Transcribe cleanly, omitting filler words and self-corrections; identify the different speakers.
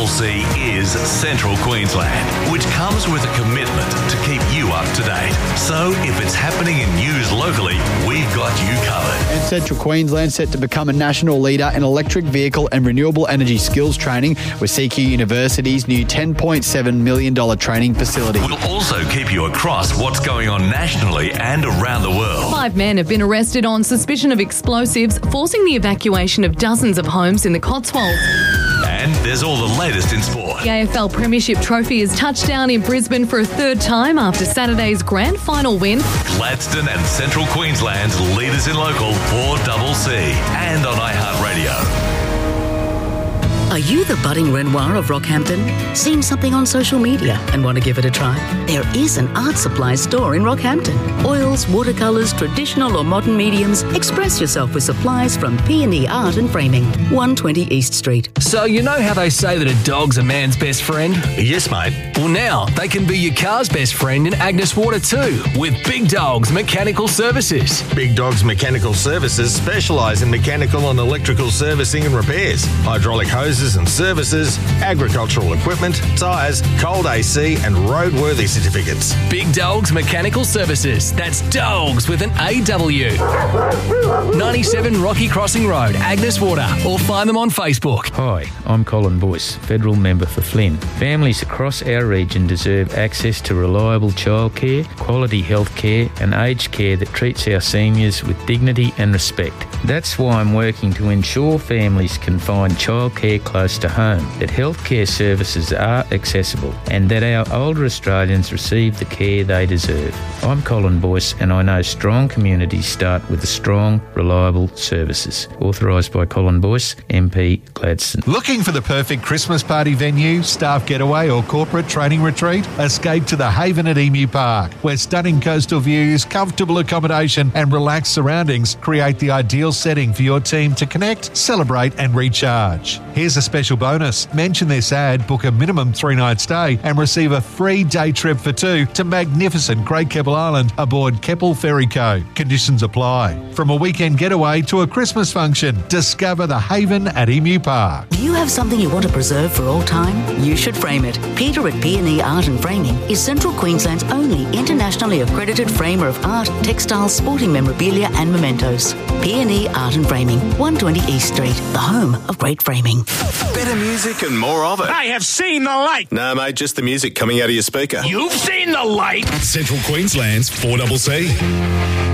Speaker 1: 4CC is Central Queensland, which comes with a commitment to keep you up to date. So if it's happening in news locally, we've got you covered.
Speaker 2: And Central Queensland set to become a national leader in electric vehicle and renewable energy skills training with CQ University's new $10.7 million training facility.
Speaker 1: We'll also keep you across what's going on nationally and around the world.
Speaker 3: 5 men have been arrested on suspicion of explosives, forcing the evacuation of dozens of homes in the Cotswolds.
Speaker 1: And there's all the latest in sport.
Speaker 3: The AFL Premiership Trophy has touched down in Brisbane for a third time after Saturday's grand final win.
Speaker 1: Gladstone and Central Queensland's leaders in local 4CC and on iHeartRadio.
Speaker 4: Are you the budding Renoir of Rockhampton? Seen something on social media and want to give it a try? There is an art supply store in Rockhampton. Oils, watercolours, traditional or modern mediums. Express yourself with supplies from P&E Art and Framing, 120 East Street.
Speaker 5: So you know how they say that a dog's a man's best friend?
Speaker 1: Yes, mate.
Speaker 5: Well, now they can be your car's best friend in Agnes Water too, with Big Dogs Mechanical Services.
Speaker 6: Big Dogs Mechanical Services specialise in mechanical and electrical servicing and repairs, hydraulic hoses and services, agricultural equipment, tyres, cold AC and roadworthy certificates.
Speaker 5: Big Dogs Mechanical Services. That's dogs with an AW. 97 Rocky Crossing Road, Agnes Water, or find them on Facebook.
Speaker 7: Hi, I'm Colin Boyce, Federal Member for Flynn. Families across our region deserve access to reliable childcare, quality health care and aged care that treats our seniors with dignity and respect. That's why I'm working to ensure families can find childcare close to home, that healthcare services are accessible and that our older Australians receive the care they deserve. I'm Colin Boyce and I know strong communities start with strong, reliable services. Authorised by Colin Boyce, MP Gladstone.
Speaker 8: Looking for the perfect Christmas party venue, staff getaway or corporate training retreat? Escape to the Haven at Emu Park, where stunning coastal views, comfortable accommodation and relaxed surroundings create the ideal setting for your team to connect, celebrate and recharge. Here's a special bonus. Mention this ad, book a minimum 3-night stay and receive a free day trip for 2 to magnificent Great Keppel Island aboard Keppel Ferry Co. Conditions apply. From a weekend getaway to a Christmas function, discover the Haven at Emu Park.
Speaker 4: Do you have something you want to preserve for all time? You should frame it. Peter at P&E Art and Framing is Central Queensland's only internationally accredited framer of art, textiles, sporting memorabilia and mementos. P&E Art and Framing, 120 East Street, the home of great framing.
Speaker 6: Better music and more of it.
Speaker 9: I have seen the light.
Speaker 6: No, mate, just the music coming out of your speaker.
Speaker 9: You've seen the light.
Speaker 10: Central Queensland's 4CC.